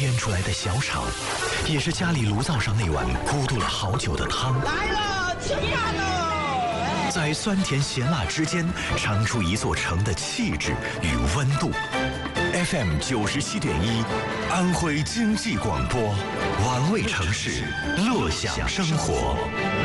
腌出来的小炒，也是家里炉灶上那碗咕嘟了好久的汤。 来了，吃饭喽！ 在酸甜咸辣之间，尝出一座城的气质与温度。FM 97.1，安徽经济广播，玩味城市，乐享生活。